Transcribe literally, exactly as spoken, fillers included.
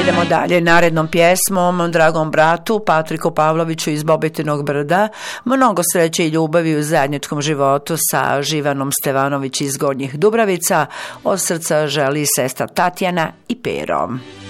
Idemo dalje narednom pjesmom, dragom bratu Patriku Pavloviću iz Bobetinog brda. Mnogo sreće i ljubavi u zajedničkom životu sa Živanom Stevanović iz Gornjih Dubravica. Od srca želi sestra Tatjana i Pero.